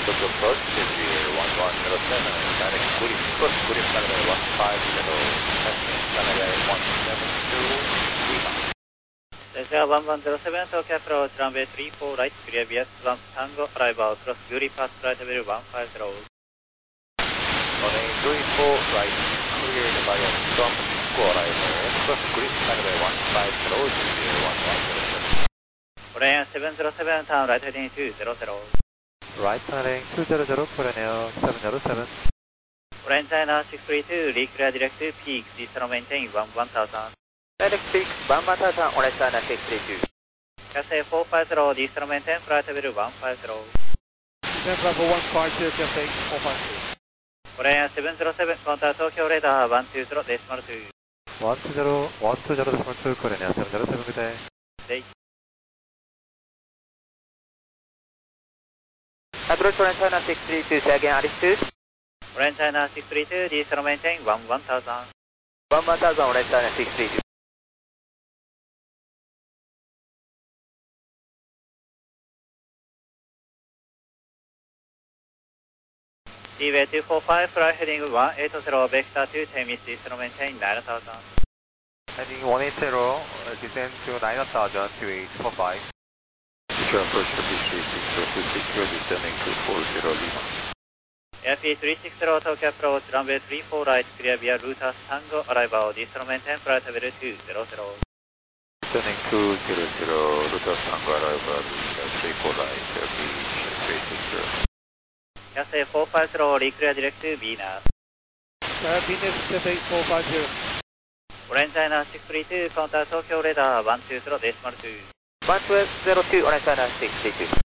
Tokyo approach, CG1107, direct Guri, cross Guri, runway 150, passing runway 172, Lima. 電車は1107東京アプローチランウェイ34ライトクリアビアスワンタンゴアライバークロスグリパスフライトベル150 Runway 34 right, cleared by a strong Tango arrival, cross Guri, runway 150, CG1107. オレン707ターンライトヘディング200 Right turning 200, Coronel 707. オレンチャイナ632リクリアディレクトピークディストロメンテイン1000 Direct peak, 11,000, Orange China 632. キャセイ450ディストロメンテインフライトベル150 Descent level 150, Cathay 450. オレン707コンタクト東京レーダー120デシマル2 120.2, Coronel 707, good day. で Approach Orange China 632, say again, altitude. オレンチャイナ632ディストロメンテイン1000 11,000, Orange China 632. Seaway 245 fly heading 180 vector to Temisディストロメンテイン9000 Heading 180, descend to 9000, 2845. Secure approach to B360, secure descending to 40 Lima. AP360 東京アプローチランウェイ34ライトクリアビアルータスタンゴアライバーディストロメンテンフライトベル200 Descending 200, Ruta Tango arrival, 34 right, B360. キャセイ450リクリアディレクトビーナス Venus, Cathay 450. オレンチャイナ632コンタクト東京レーダー120デシマル2 1202, Orange China 632.